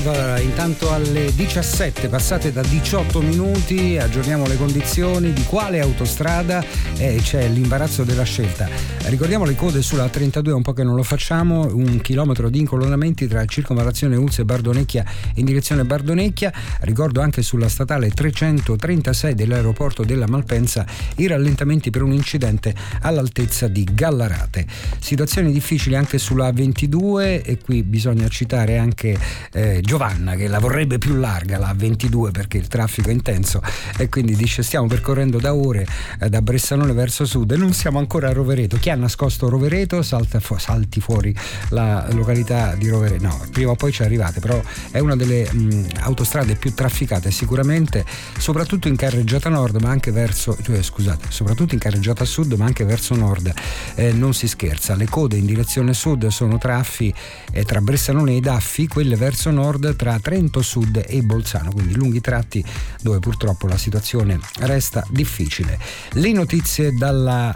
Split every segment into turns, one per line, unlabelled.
Intanto alle 17 passate da 18 minuti aggiorniamo le condizioni di quale autostrada c'è l'imbarazzo della scelta. Ricordiamo le code sulla 32, un po' che non lo facciamo, 1 chilometro di incolonnamenti tra circonvallazione Ulze e Bardonecchia in direzione Bardonecchia. Ricordo anche sulla statale 336 dell'aeroporto della Malpensa i rallentamenti per un incidente all'altezza di Gallarate. Situazioni difficili anche sulla 22 e qui bisogna citare anche Giovanna che la vorrebbe più larga la 22 perché il traffico è intenso e quindi dice stiamo percorrendo da ore da Bressanone verso sud e non siamo ancora a Rovereto. Chi ha nascosto Rovereto salti fuori la località di Rovereto. No, prima o poi ci arrivate, però è una delle autostrade più trafficate sicuramente, soprattutto in carreggiata nord ma anche verso soprattutto in carreggiata sud ma anche verso nord, non si scherza. Le code in direzione sud sono traffi tra Bressanone e Daffi, quelle verso nord tra Trento Sud e Bolzano, quindi lunghi tratti dove purtroppo la situazione resta difficile. Le notizie dalla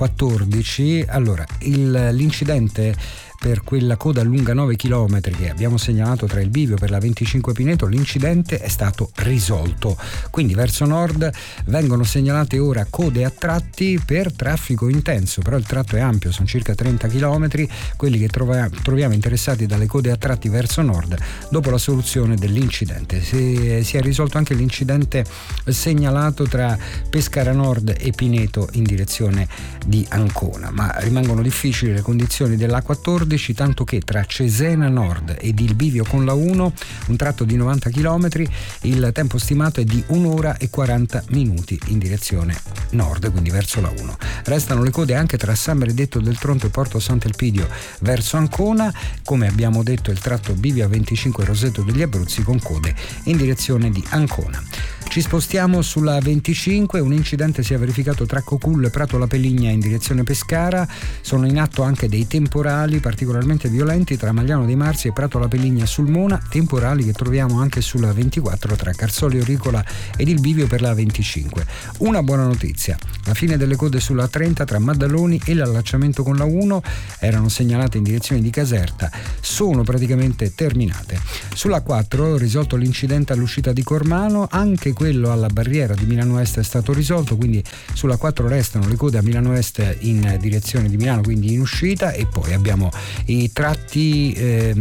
A14. Allora, l'incidente per quella coda lunga 9 km che abbiamo segnalato tra il bivio per la 25 Pineto, l'incidente è stato risolto, quindi verso nord vengono segnalate ora code a tratti per traffico intenso, però il tratto è ampio, sono circa 30 km quelli che troviamo interessati dalle code a tratti verso nord dopo la soluzione dell'incidente. Si è risolto anche l'incidente segnalato tra Pescara Nord e Pineto in direzione di Ancona, ma rimangono difficili le condizioni dell'A14, tanto che tra Cesena Nord ed il bivio con la 1, un tratto di 90 km, il tempo stimato è di 1 ora e 40 minuti in direzione nord, quindi verso la 1. Restano le code anche tra San Benedetto del Tronto e Porto Sant'Elpidio verso Ancona, come abbiamo detto il tratto bivio A25 Roseto degli Abruzzi con code in direzione di Ancona. Ci spostiamo sulla 25, un incidente si è verificato tra Cocul e Prato La Peligna in direzione Pescara, sono in atto anche dei temporali particolarmente violenti tra Magliano dei Marsi e Prato La Peligna Sulmona, temporali che troviamo anche sulla 24 tra Carsoli Ricola ed il bivio per la 25. Una buona notizia, la fine delle code sulla 30 tra Maddaloni e l'allacciamento con la 1 erano segnalate in direzione di Caserta, sono praticamente terminate. Sulla 4 risolto l'incidente all'uscita di Cormano, anche quello alla barriera di Milano Est è stato risolto, quindi sulla 4 restano le code a Milano Est in direzione di Milano, quindi in uscita, e poi abbiamo i tratti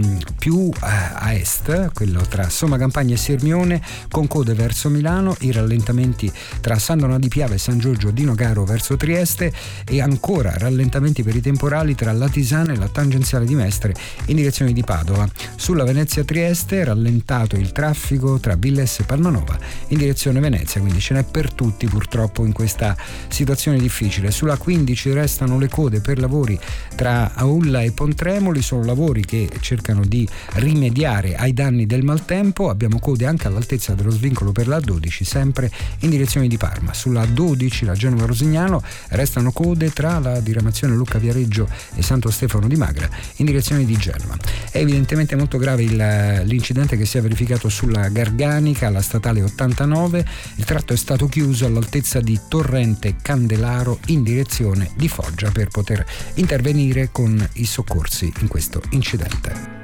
più a est, quello tra Somma Campagna e Sirmione con code verso Milano, i rallentamenti tra San Donà di Piave e San Giorgio di Nogaro verso Trieste e ancora rallentamenti per i temporali tra Latisana e la tangenziale di Mestre in direzione di Padova. Sulla Venezia Trieste rallentato il traffico tra Villesse e Palmanova in direzione Venezia, quindi ce n'è per tutti purtroppo in questa situazione difficile. Sulla 15 restano le code per lavori tra Aulla e Pontremoli, sono lavori che cercano di rimediare ai danni del maltempo, abbiamo code anche all'altezza dello svincolo per la 12 sempre in direzione di Parma. Sulla 12 la Genova Rosignano restano code tra la diramazione Lucca Viareggio e Santo Stefano di Magra in direzione di Genova. È evidentemente molto grave l'incidente che si è verificato sulla Garganica alla statale 89, il tratto è stato chiuso all'altezza di Torrente Candelaro in direzione di Foggia per poter intervenire con i soccorsi in questo incidente.